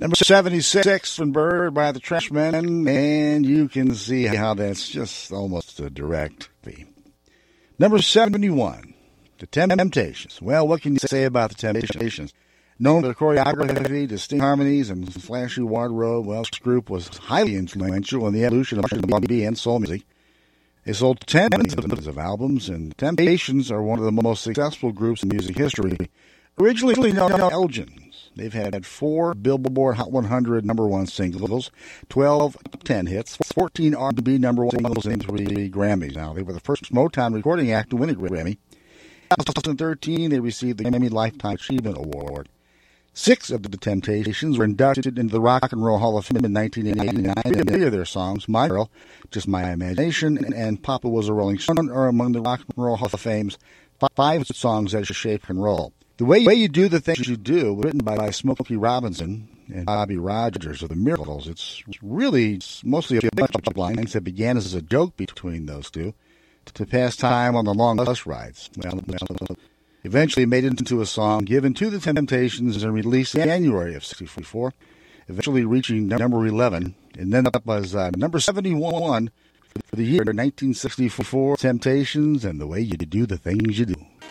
Number 76, Bird by the Trashmen, and you can see how that's just almost a direct V. Number 71, The Temptations. Well, what can you say about the Temptations? Known for the choreography, distinct harmonies, and flashy wardrobe, well, this group was highly influential in the evolution of R&B and soul music. They sold tens of albums, and Temptations are one of the most successful groups in music history. Originally known as Elgins, they've had 4 Billboard Hot 100 number 1 singles, 12 10 hits, 14 R&B number 1 singles, and 3 Grammys. Now, they were the first Motown recording act to win a Grammy. In 2013, they received the Grammy Lifetime Achievement Award. 6 of the Temptations were inducted into the Rock and Roll Hall of Fame in 1989, and 3 of their songs, My Girl, Just My Imagination, and Papa Was a Rolling Stone, are among the Rock and Roll Hall of Fame's 5 songs that shape and roll. The Way You Do the Things You Do, written by Smokey Robinson and Bobby Rogers of the Miracles. It's really mostly a bunch of lines that began as a joke between those two to pass time on the long bus rides. Well, eventually made it into a song given to the Temptations and released in January of '64, eventually reaching number 11, and then up was number 71 for the year 1964, Temptations and The Way You Do the Things You Do.